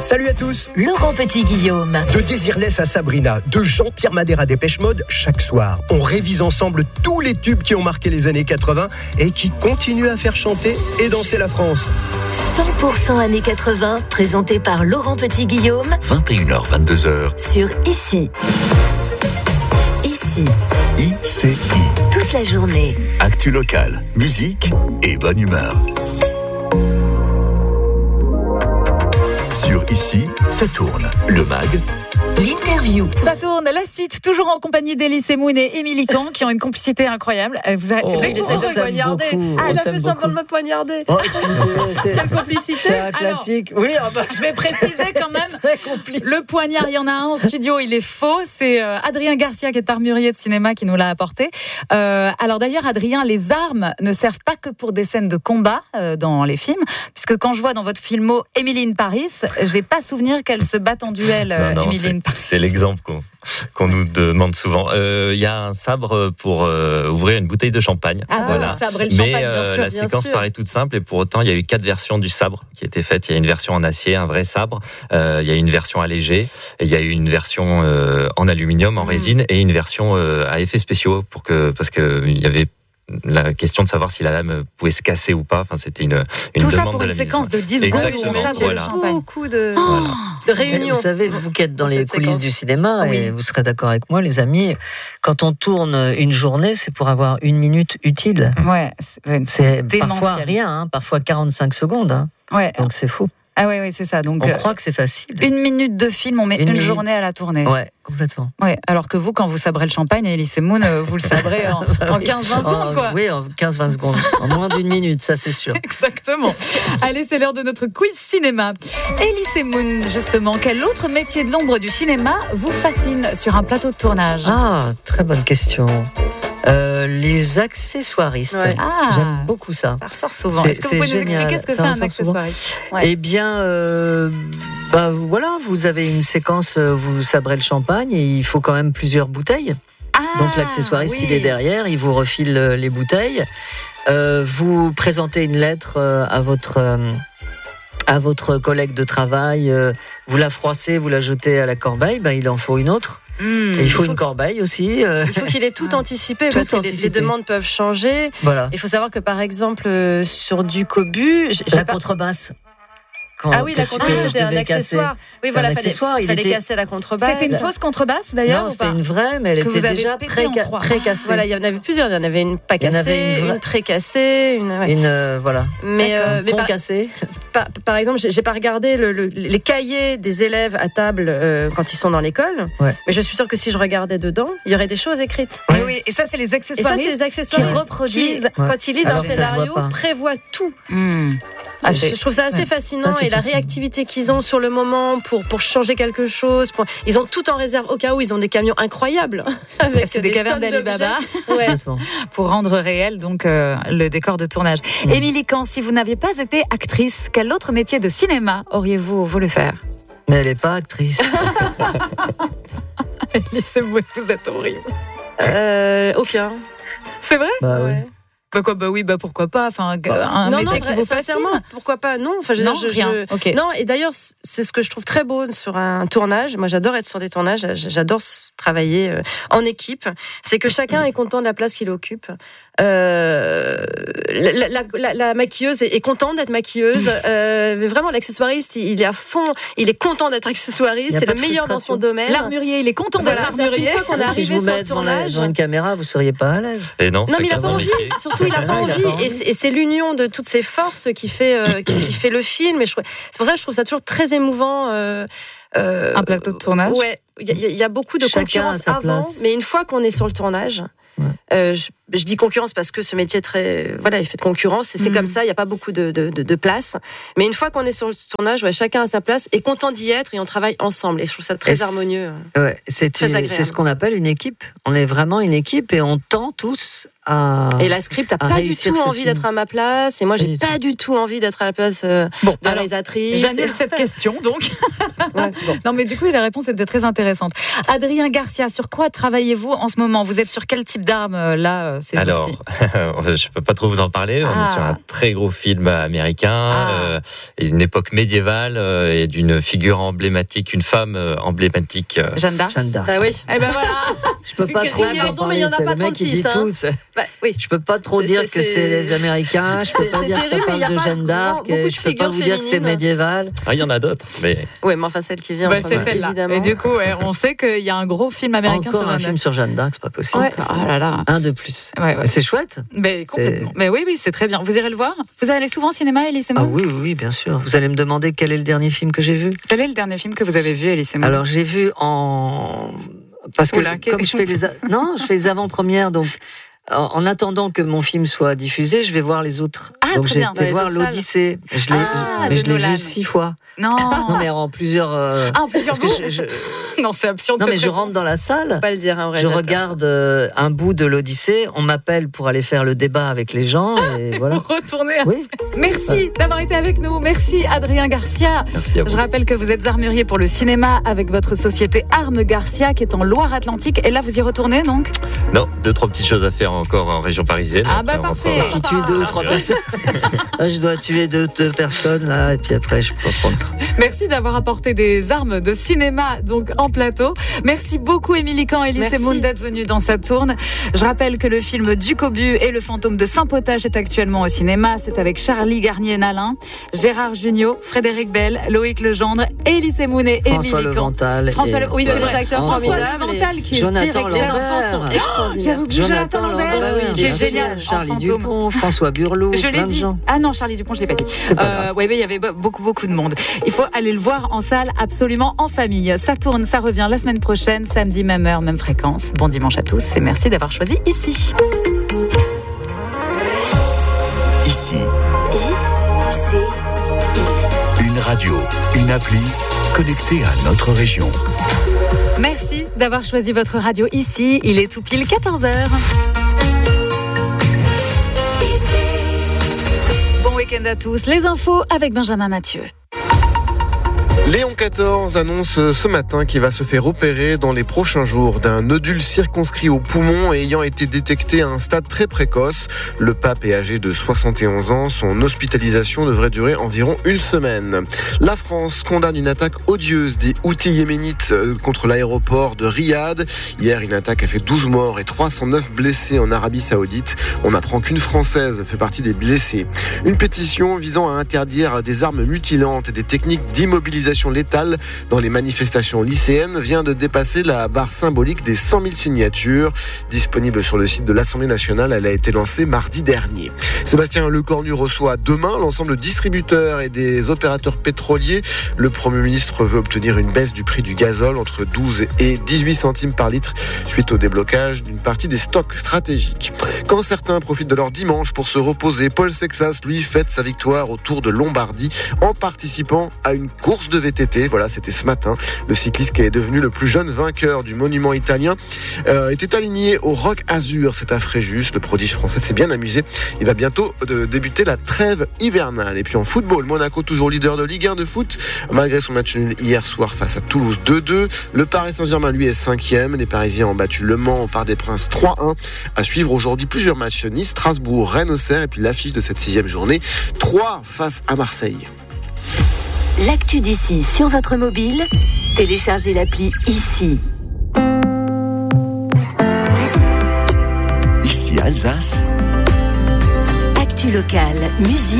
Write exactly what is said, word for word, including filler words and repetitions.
Salut à tous. Laurent Petit-Guillaume. De Désirless à Sabrina, de Jean-Pierre Madère à Dépêche Mode, chaque soir, on révise ensemble tous les tubes qui ont marqué les années quatre-vingts et qui continuent à faire chanter et danser la France. cent pour cent années quatre-vingts, présenté par Laurent Petit-Guillaume. vingt et une heures, vingt-deux heures. Sur Ici. Ici. I C I. Toute la journée. Actu locale, musique et bonne humeur. Sur Ici, ça tourne. Le mag. L'interview. Ça tourne, la suite, toujours en compagnie d'Elie Semoun et Émilie Kahn, qui ont une complicité incroyable. Vous avez... Oh, Dès que il vous essaie de entendez- me poignarder. Ah, Il il a a fait fait semblant de me poignarder. Oh, c'est, Quelle complicité. c'est un classique. Oui, ah bah, Je vais préciser quand même, très complice. le poignard, il y en a un en studio, il est faux. C'est euh, Adrien Garcia, qui est armurier de cinéma, qui nous l'a apporté. Euh, alors d'ailleurs, Adrien, les armes ne servent pas que pour des scènes de combat euh, dans les films, puisque quand je vois dans votre filmo Emily in Paris, j'ai pas souvenir qu'elle se batte en duel, euh, Non, non, Emily in Paris. c'est l'exemple qu'on, qu'on nous demande souvent. Il euh, y a un sabre pour euh, ouvrir une bouteille de champagne. Ah, voilà. le sabre et le Mais champagne, bien euh, sûr. la bien séquence sûr. paraît toute simple et pour autant il y a eu quatre versions du sabre qui étaient faites. Il y a une version en acier, un vrai sabre. Euh, il y a une version allégée. Et il y a eu une version euh, en aluminium, en Mmh. résine et une version euh, à effets spéciaux pour que parce que il y avait la question de savoir si la lame pouvait se casser ou pas. Enfin, c'était une, une Tout ça demande pour de une la séquence ministre. de dix secondes, Exactement, le sabre et le voilà. champagne. Beaucoup de, Voilà. de Mais réunions. vous savez, vous qui êtes dans Dans les cette coulisses séquence. du cinéma, Oui. et vous serez d'accord avec moi, les amis, quand on tourne une journée, c'est pour avoir une minute utile. Ouais, c'est, C'est démentiel. parfois rien, hein, parfois quarante-cinq secondes. Hein, ouais. donc c'est fou. Ah ouais, ouais, c'est ça. Donc On euh, croit que c'est facile. une minute de film, on met Une une, minute. journée à la tournée. Ouais, complètement. Ouais, alors que vous, quand vous sabrez le champagne, Elie Semoun, euh, vous le sabrez en, en quinze vingt secondes, quoi. En- oui, en quinze vingt secondes. En moins d'une minute, ça c'est sûr. Exactement. Allez, c'est l'heure de notre quiz cinéma. Elie Semoun, justement, quel autre métier de l'ombre du cinéma vous fascine sur un plateau de tournage? Ah, très bonne question. Euh, les accessoiristes. Ouais. Ah, J'aime beaucoup ça. ça ressort souvent. C'est- Est-ce que vous c'est pouvez nous génial. expliquer ce que Ça fait un ressort souvent. accessoiriste? Ouais. Eh bien, euh, bah voilà, vous avez une séquence, euh, vous sabrez le champagne et il faut quand même plusieurs bouteilles. Ah, Donc l'accessoiriste, oui. il est derrière, il vous refile euh, les bouteilles. Euh, vous présentez une lettre euh, à votre euh, à votre collègue de travail. euh, vous la froissez, vous la jetez à la corbeille. Ben, il en faut une autre. Mmh. Et il faut faut une corbeille aussi. euh, Il faut qu'il ait tout Ouais. anticipé Tout parce que les- les, anticipé. demandes peuvent changer. voilà. Il faut savoir que par exemple euh, sur du cobu, j'ai- j'ai La pas- contrebasse. Quand- ah oui, la que- contrebasse que je c'était un devais casser. accessoire. Oui, C'est voilà, un fallait, accessoire, il fallait était- casser la contrebasse. C'était une fausse contrebasse, d'ailleurs, Non, ou c'était pas? une vraie, mais elle Que vous était avez déjà pété en pré- trois. pré-cassée. Voilà, il y en avait plusieurs. Il y en avait une pas Il y en avait cassée, une une, vraie- pré-cassée, une. ouais. Une euh, voilà. Mais, euh, mais Pont par, cassé. par, par exemple, j'ai j'ai pas regardé le, le- les cahiers des élèves à table euh, quand ils sont dans l'école. Ouais. Mais je suis sûre que si je regardais dedans, il y aurait des choses écrites. Oui, oui. Et ça, c'est les Et ça, accessoiristes c'est les accessoires qui reproduisent. qui, quand ils lisent Alors un que ça se voit scénario, pas. prévoient tout. Mmh. Ah, je, c'est- je trouve ça assez ouais. fascinant Ça, c'est et la fascinant. réactivité qu'ils ont sur le moment pour pour changer quelque chose. Pour... Ils ont tout en réserve au cas où ils ont des camions incroyables. Avec C'est des cavernes tonnes d'Ali d'objets. Baba Ouais. Complètement. pour rendre réel donc euh, le décor de tournage. Mmh. Émilie Kahn, si vous n'aviez pas été actrice, quel autre métier de cinéma auriez-vous voulu faire? Mais elle n'est pas actrice. Elie Semoun, vous êtes horrible. Euh, aucun. C'est vrai? Bah oui. Ouais. Bah quoi, bah oui, bah pourquoi pas. Enfin, un non, métier non, qui vrai- vous fascine. sincèrement, pourquoi pas? Non, enfin, je veux Non, dire, je- rien. je- Ok. Non, et d'ailleurs, c'est ce que je trouve très beau sur un tournage. Moi, j'adore être sur des tournages. J'adore s- travailler euh, en équipe. C'est que chacun est content de la place qu'il occupe. Euh, la, la, la, la maquilleuse est, est contente d'être maquilleuse. Euh, mais vraiment, l'accessoiriste, il, il est à fond. Il est content d'être Il accessoiriste. y a C'est pas le de meilleur dans frustration. son domaine. L'armurier, il est content d'être Voilà, c'est-à-dire armurier. qu'une fois qu'on est si je arrivé vous sur mets le devant, la- tournage. devant une caméra, vous seriez pas à l'aise. Et non, Non, mais il a chacun pas son envie. métier. Surtout, il a pas Ah, il a envie. pas envie. Et c'est- Et c'est l'union de toutes ces forces qui fait, euh, qui, qui fait le film. Et je trouve- c'est pour ça que je trouve ça toujours très émouvant. Euh, euh, Un plateau de tournage. Ouais, il y, a- il y a beaucoup de Chacun concurrence à sa avant, place. mais une fois qu'on est sur le tournage, Ouais. euh, je, je dis concurrence parce que ce métier est très, voilà, il fait de concurrence et c'est Mhm. comme ça. Il n'y a pas beaucoup de, de, de, de place. Mais une fois qu'on est sur le tournage, ouais, chacun à sa place est content d'y être et on travaille ensemble. Et je trouve ça très Et c'est- harmonieux. Ouais, c'est, Très une- agréable. c'est ce qu'on appelle une équipe. On est vraiment une équipe et on tend tous à Et la script a à pas du réussir tout ce envie film. d'être à ma place, et moi Pas j'ai du pas du tout envie d'être à la place euh, Bon, de la alors, réalisatrice. j'annule cette question, donc. Ouais, bon. Non, mais du coup, la réponse était très intéressante. Adrien Garcia, sur quoi travaillez-vous en ce moment? Vous êtes sur quel type d'armes, euh, là, euh, ces Alors, jours-ci? je peux pas trop vous en parler. On Ah. est sur un très gros film américain, Ah. euh, et une époque médiévale euh, et d'une figure emblématique, une femme euh, emblématique. euh. Jeanne d'Arc. Jeanne d'Arc. Bah oui. Eh ben voilà. Je peux pas trop Ah, vous en pardon, mais il y en a parler, pas c'est le mec qui dit trente-six, hein. tout. c'est- Bah oui. Je peux pas trop C'est- dire c'est- que c'est les Américains, je peux c'est- pas c'est dire que ça terrible, mais il y a parle de pas Jeanne d'Arc, beaucoup de je peux pas figures vous dire que c'est féminines. médiéval. Ah, il y en a d'autres, mais Ouais, mais enfin celle qui vient. Bah, enfin, c'est celle-là. évidemment. Et du coup, ouais, on sait qu'il y a un gros film américain Encore sur un Jeanne film d'Arc. sur Jeanne d'Arc, c'est pas possible. Ouais. Oh là là. Un de plus. Ouais, ouais. C'est chouette. Mais complètement. Mais oui, oui, c'est très bien. Vous irez le voir? Vous allez souvent au cinéma, Elie Ah Semoun? oui, oui, oui, bien sûr. Vous allez me demander quel est le dernier film que j'ai vu. Quel est le dernier film que vous avez vu, Elie Semoun? Alors j'ai vu en parce que Oula, quel- comme je fais les a- non, je fais les avant-premières, donc en en attendant que mon film soit diffusé, je vais voir les autres. Ah, donc très j'ai bien. été Dans les voir autres salles. l'Odyssée. Je l'ai, Ah, mais de je l'ai Nolan. vu six fois. Non. Non, mais en plusieurs. euh, Ah, en plusieurs parce que bouts? je- je- Non, c'est absurde. non, mais cette je réponse. rentre dans la salle. Faut pas le dire, un vrai. Je regarde euh, un bout de l'Odyssée, on m'appelle pour aller faire le débat avec les gens et voilà. Retournez. Oui. Merci d'avoir été avec nous. Merci, Adrien Garcia. merci à vous. Je rappelle que vous êtes armurier pour le cinéma avec votre société Armes Garcia qui est en Loire-Atlantique. Et là, vous y retournez donc? Non, deux, trois petites choses à faire encore en région parisienne. Ah, Après, bah, on parfait. rentrera. Qui tue deux ou trois personnes. Là, je dois tuer deux, deux personnes là et puis après je peux reprendre. Merci d'avoir apporté des armes de cinéma donc en plateau. Merci beaucoup Émilie Kahn et Elie Merci. Semoun d'être venus dans sa tourne. Je rappelle que le film Du Cobu et le fantôme de Saint-Potage est actuellement au cinéma. C'est avec Charlie Garnier-Nalin, Gérard Jugnot, Frédéric Bell, Loïc Legendre, Elie Semoun et François Émilie Kahn. Levental. François et- Le... Oui, c'est Des vrai. acteurs François formidables. Levental qui est Jonathan directeur. Les Lambert. enfants sont extraordinaires. J'avais oublié Jonathan Lambert. Bah oui, qui est bien sûr. génial en Charlie fantôme. Dupont, François Burlot, Je l'ai plein de dit. gens. Ah non, Charlie Dupont, je l'ai pas dit. Euh, ouais, mais il y avait beaucoup, beaucoup de monde. Il faut aller le voir en salle, absolument en famille. Ça tourne, ça revient la semaine prochaine, samedi, même heure, même fréquence. Bon dimanche à tous et merci d'avoir choisi ici. Ici, c'est une radio, une appli connectée à notre région. Merci d'avoir choisi votre radio ici. Il est tout pile quatorze heures. Bon week-end à tous. Les infos avec Benjamin Mathieu. Léon quatorze annonce ce matin qu'il va se faire opérer dans les prochains jours d'un nodule circonscrit au poumon ayant été détecté à un stade très précoce. Le pape est âgé de soixante et onze ans. Son hospitalisation devrait durer environ une semaine. La France condamne une attaque odieuse des Houthis yéménites contre l'aéroport de Riyad. Hier, une attaque a fait douze morts et trois cent neuf blessés en Arabie Saoudite. On apprend qu'une Française fait partie des blessés. Une pétition visant à interdire des armes mutilantes et des techniques d'immobilisation létale dans les manifestations lycéennes vient de dépasser la barre symbolique des cent mille signatures. Disponible sur le site de l'Assemblée nationale, elle a été lancée mardi dernier. Sébastien Lecornu reçoit demain l'ensemble des distributeurs et des opérateurs pétroliers. Le Premier ministre veut obtenir une baisse du prix du gazole entre douze et dix-huit centimes par litre suite au déblocage d'une partie des stocks stratégiques. Quand certains profitent de leur dimanche pour se reposer, Paul Sexas, lui, fête sa victoire au Tour de Lombardie en participant à une course de V T T. Voilà, c'était ce matin. Le cycliste qui est devenu le plus jeune vainqueur du monument italien euh, était aligné au Roc Azur. C'est à Fréjus. Le prodige français s'est bien amusé. Il va bientôt de débuter la trêve hivernale. Et puis en football, Monaco toujours leader de Ligue un de foot. Malgré son match nul hier soir face à Toulouse deux deux. Le Paris Saint-Germain, lui, est cinquième. Les Parisiens ont battu Le Mans au Parc des Princes trois un. À suivre aujourd'hui plusieurs matchs. Nice, Strasbourg, Rennes, Auxerre. Et puis l'affiche de cette sixième journée. trois face à Marseille. l'actu d'ici sur votre mobile. Téléchargez l'appli Ici. Ici Alsace. Actu locale, musique.